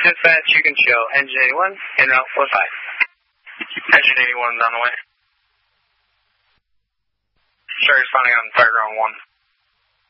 Dispatch, you can show engine 81 en route 45. Engine 81 is on the way. Sure, responding on fire ground 1.